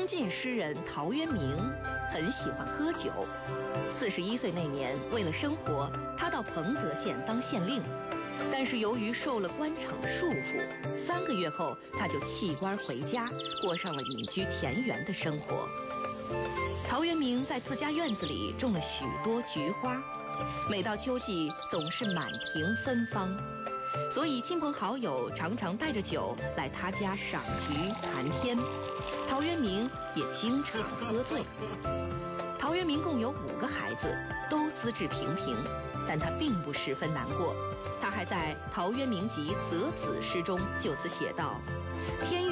晋诗人陶渊明很喜欢喝酒。41岁那年，为了生活，他到彭泽县当县令。但是由于受了官场束缚，3个月后他就弃官回家，过上了隐居田园的生活。陶渊明在自家院子里种了许多菊花，每到秋季总是满庭芬芳，所以亲朋好友常常带着酒来他家赏菊谈天。陶渊明也经常喝醉。陶渊明共有5个孩子，都资质平平，但他并不十分难过。他还在《陶渊明集择子诗》中就此写道：“天